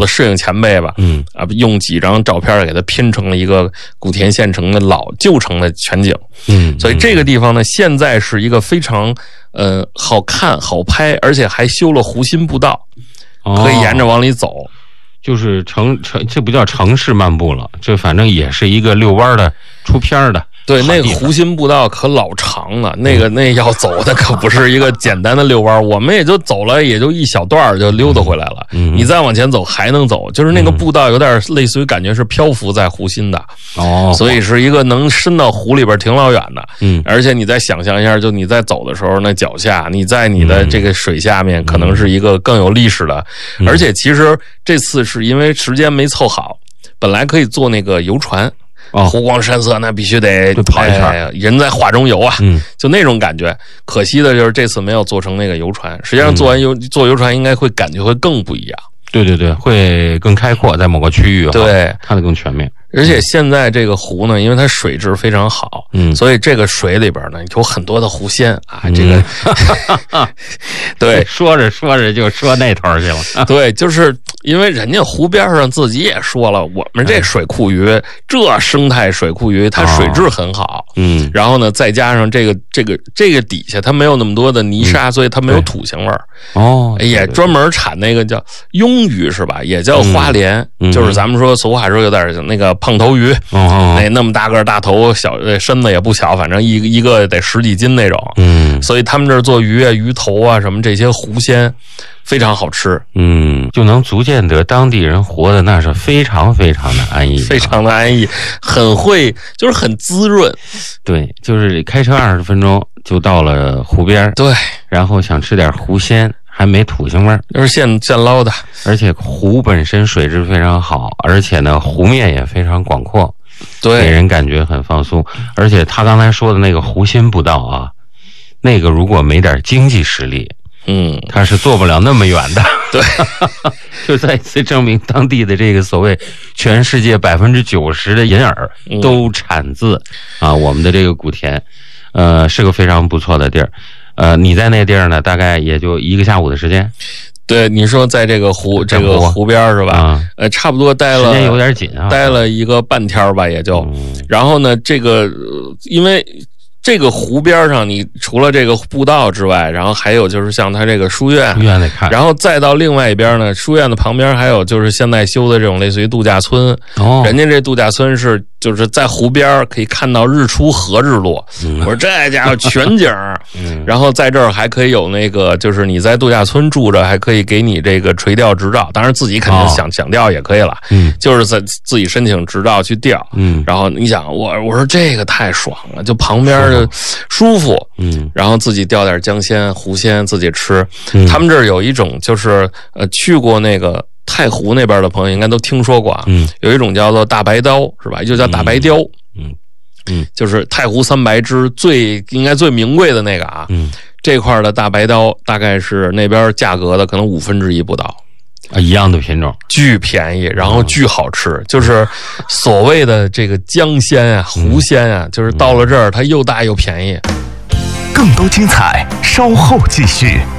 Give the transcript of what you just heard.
的摄影前辈吧，用几张照片给它拼成了一个古田县城的旧城的全景。所以这个地方呢，现在是一个非常好看好拍，而且还修了湖心步道，可以沿着往里走。 就是这不叫城市漫步了，这反正也是一个遛弯的出片的。 对，那个湖心步道可老长了，那要走的可不是一个简单的遛弯，我们也就走了也就一小段就溜达回来了。你再往前走还能走，就是那个步道有点类似于感觉是漂浮在湖心的。所以是一个能伸到湖里边挺老远的。而且你再想象一下，就你在走的时候，那脚下你在你的这个水下面可能是一个更有历史的。而且其实这次是因为时间没凑好，本来可以坐那个游船。湖光山色，那必须得跑一圈， 人在画中游啊，就那种感觉。可惜的就是这次没有做成那个游船，实际上坐游船应该会感觉会更不一样。 对，会更开阔，在某个区域对看得更全面。 而且现在这个湖呢，因为它水质非常好，所以这个水里边呢有很多的湖鲜啊。这个对， 说着就说那头去了。 对，就是因为人家湖边上自己也说了，我们这水库鱼，这生态水库鱼，它水质很好。然后呢，再加上这个底下它没有那么多的泥沙，所以它没有土腥味儿。也专门产那个叫鳙鱼是吧？也叫花鲢，就是咱们说俗话说有点那个胖头鱼，那么大个大头，小身子也不小，反正一个得10几斤那种。所以他们这儿做鱼啊、鱼头啊什么这些湖鲜非常好吃。 就能足见得当地人活的那是非常非常的安逸， 非常的安逸，很会，就是很滋润。 对，就是开车20分钟就到了湖边。 对， 然后想吃点湖鲜，还没土腥味儿， 就是现捞的。 而且湖本身水质非常好，而且呢湖面也非常广阔， 对， 给人感觉很放松。而且他刚才说的那个湖心步道啊，那个如果没点经济实力，他是做不了那么远的。 对， 就再一次证明当地的这个所谓全世界90%的银耳都产自我们的这个古田，是个非常不错的地儿。你在那地儿呢，大概也就1个下午的时间。 对，你说在这个湖边是吧？差不多待了， 时间有点紧啊， 待了1个半天吧，也就。然后呢，这个因为这个湖边上，你除了这个步道之外，然后还有就是像它这个书院得看， 然后再到另外一边呢，书院的旁边还有就是现在修的这种类似于度假村。人家这度假村是就是在湖边可以看到日出和日落。我说这家伙全景。然后在这儿还可以有那个，就是你在度假村住着，还可以给你这个垂钓执照，当然自己肯定想钓也可以了。就是在自己申请执照去钓。然后你想我说这个太爽了，就旁边就舒服。然后自己钓点江鲜、湖鲜自己吃。他们这儿有一种就是去过那个太湖那边的朋友应该都听说过啊。有一种叫做大白刀是吧？又叫大白鲷。就是太湖3白之应该最名贵的那个啊。这块的大白刀大概是那边价格的可能1/5不到。 一样的品种， 巨便宜，然后巨好吃。就是所谓的这个江鲜啊、湖鲜啊，就是到了这儿它又大又便宜。 更多精彩稍后继续。